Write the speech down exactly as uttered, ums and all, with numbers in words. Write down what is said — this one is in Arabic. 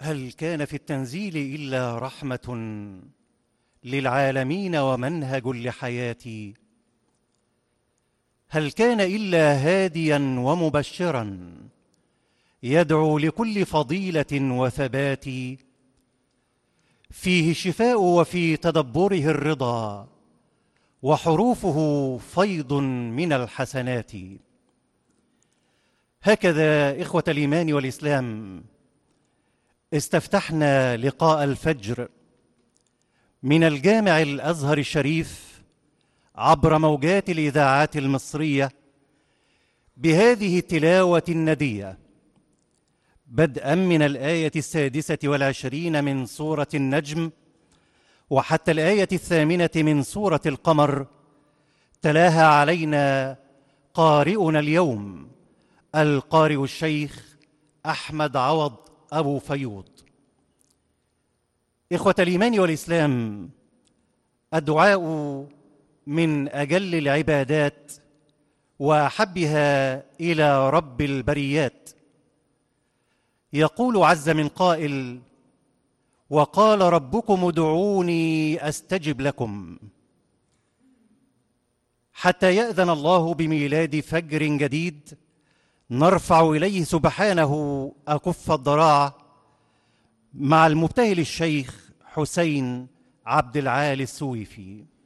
هل كان في التنزيل إلا رحمة للعالمين ومنهج لحياتي؟ هل كان إلا هاديا ومبشرا يدعو لكل فضيلة وثبات؟ فيه الشفاء وفي تدبره الرضا، وحروفه فيض من الحسنات. هكذا إخوة الإيمان والإسلام استفتحنا لقاء الفجر من الجامع الأزهر الشريف عبر موجات الإذاعات المصرية بهذه التلاوة الندية، بدءا من الآية السادسة والعشرين من سورة النجم وحتى الآية الثامنة من سورة القمر. تلاها علينا قارئنا اليوم القارئ الشيخ أحمد عوض أبو فيوض. إخوة الإيمان والإسلام، الدعاء من أجل العبادات وأحبها إلى رب البريات. يقول عز من قائل: وقال ربكم ادعوني أستجب لكم، حتى يأذن الله بميلاد فجر جديد نرفع إليه سبحانه أكف الضراعة مع المبتهل الشيخ حسين عبد العالي السويفي.